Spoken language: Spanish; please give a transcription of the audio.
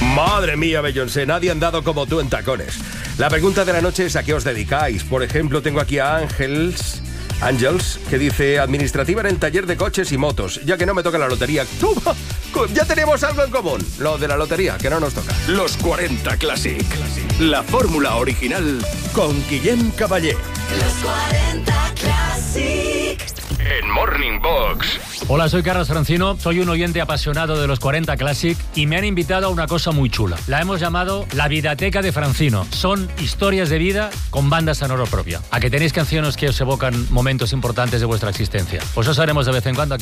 Madre mía, Beyoncé, nadie ha andado como tú en tacones. La pregunta de la noche es: ¿a qué os dedicáis? Por ejemplo, tengo aquí a Ángels, que dice: administrativa en el taller de coches y motos, ya que no me toca la lotería. ¡Toma! Ya tenemos algo en común, lo de la lotería, que no nos toca. Los 40 Classic. La fórmula original con Guillem Caballé. Los 40 Classic. En Morning Box. Hola, soy Carlos Francino, soy un oyente apasionado de los 40 Classic y me han invitado a una cosa muy chula. La hemos llamado La Vidateca de Francino. Son historias de vida con banda sonora propia. ¿A que tenéis canciones que os evocan momentos importantes de vuestra existencia? Pues os haremos de vez en cuando aquí.